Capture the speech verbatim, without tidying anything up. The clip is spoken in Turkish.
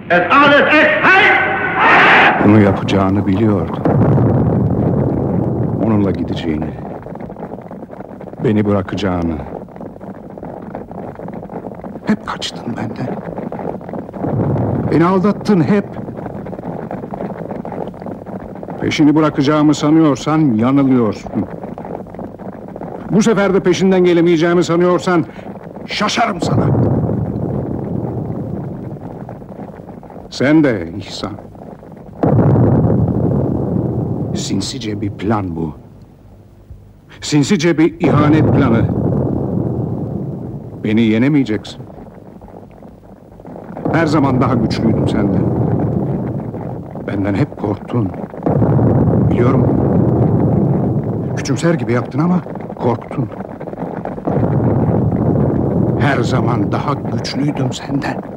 Es alles ist heiß! Bunu yapacağını biliyordu. Onunla gideceğini. Beni bırakacağını. Hep kaçtın benden. Beni aldattın hep. Peşini bırakacağımı sanıyorsan yanılıyorsun. Bu sefer de peşinden gelemeyeceğimi sanıyorsan şaşarım sana. Sen de İhsan. Sinsice bir plan bu. Sinsice bir ihanet planı. Beni yenemeyeceksin. Her zaman daha güçlüydüm senden. Benden hep korktun. Biliyorum. Küçümser gibi yaptın ama korktun. Her zaman daha güçlüydüm senden.